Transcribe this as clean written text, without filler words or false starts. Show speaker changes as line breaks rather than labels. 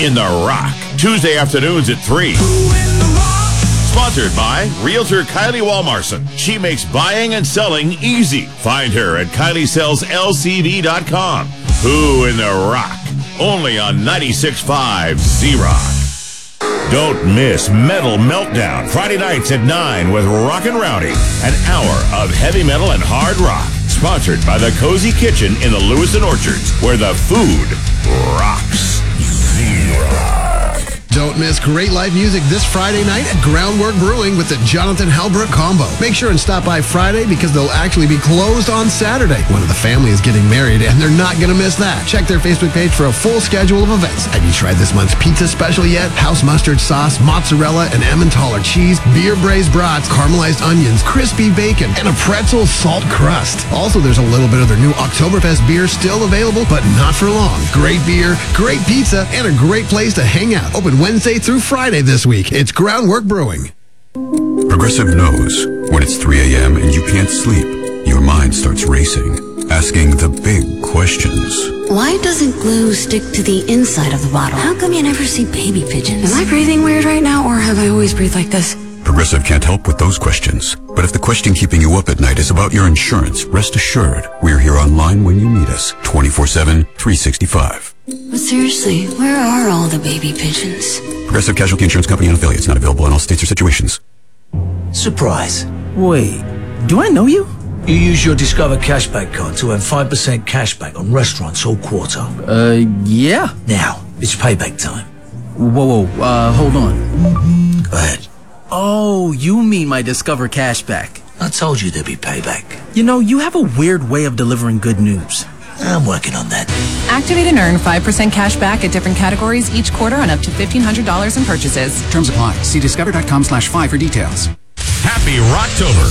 in the Rock, Tuesday afternoons at 3. Sponsored by Realtor Kylie Walmarson. She makes buying and selling easy. Find her at KylieSellsLCD.com. Who in the Rock? Only on 96.5 Z-Rock. Don't miss Metal Meltdown, Friday nights at 9 with Rockin' Rowdy. An hour of heavy metal and hard rock. Sponsored by the Cozy Kitchen in the Lewiston Orchards, where the food rocks. Z-Rock.
Don't miss great live music this Friday night at Groundwork Brewing with the Jonathan Halbrook Combo. Make sure and stop by Friday because they'll actually be closed on Saturday. One of the family is getting married and they're not going to miss that. Check their Facebook page for a full schedule of events. Have you tried this month's pizza special yet? House mustard sauce, mozzarella, and Emmentaler cheese, beer braised brats, caramelized onions, crispy bacon, and a pretzel salt crust. Also, there's a little bit of their new Oktoberfest beer still available, but not for long. Great beer, great pizza, and a great place to hang out. Open Wednesday through Friday this week. It's Groundwork Brewing.
Progressive knows when it's 3 a.m. and you can't sleep, your mind starts racing, asking the big questions.
Why doesn't glue stick to the inside of the bottle? How come you never see baby pigeons? Am I breathing weird right now, or have I always breathed like this?
Progressive can't help with those questions. But if the question keeping you up at night is about your insurance, rest assured, we're here online when you need us, 24/7, 365.
But seriously, where are all the baby pigeons?
Progressive Casualty Insurance Company and affiliates, not available in all states or situations.
Surprise.
Wait, do I know you?
You use your Discover Cashback card to earn 5% cashback on restaurants all quarter.
Yeah.
Now, it's payback time.
Whoa, hold on.
Go ahead.
Oh, you mean my Discover Cashback.
I told you there'd be payback.
You know, you have a weird way of delivering good news.
I'm working on that.
Activate and earn 5% cash back at different categories each quarter on up to $1,500 in purchases.
Terms apply. See discover.com/5 for details.
Happy Rocktober